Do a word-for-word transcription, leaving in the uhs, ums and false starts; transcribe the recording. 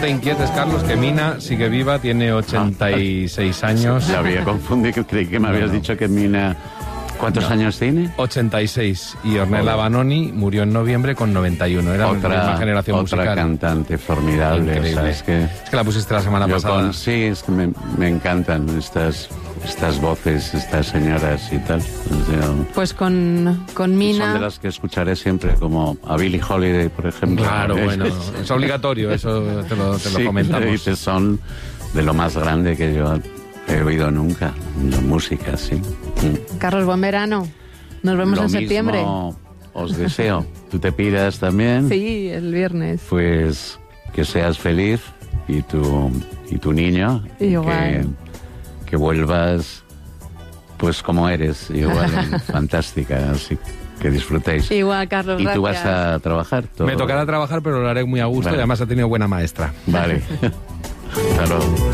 te inquietes, Carlos, que Mina sigue viva, tiene ochenta y seis años. La había confundido, creí que me habías no, no. dicho que Mina... ¿Cuántos no. años tiene? ochenta y seis. Y Ornella Vanoni murió en noviembre con noventa y uno. Era otra, la misma generación otra musical. Otra cantante formidable. Increíble. O sea, es, que es que la pusiste la semana yo pasada. Con, sí, es que me, me encantan estas, estas voces, estas señoras y tal. O sea, pues con, con Mina... Son de las que escucharé siempre, como a Billie Holiday, por ejemplo. Claro, bueno, es obligatorio, eso te lo, te lo sí, comentamos. Sí, son de lo más grande que yo he oído nunca, la música, sí. Carlos, buen verano. Nos vemos Lo en septiembre. Mismo os deseo. Tú te pidas también. Sí, el viernes. Pues que seas feliz y tu, y tu niño. Igual. Que, que vuelvas pues como eres, igual, fantástica, así que disfrutéis. Igual, Carlos, y gracias. tú vas a trabajar todo. Me tocará trabajar, pero lo haré muy a gusto, vale. Y además ha tenido buena maestra. Vale. Hasta luego.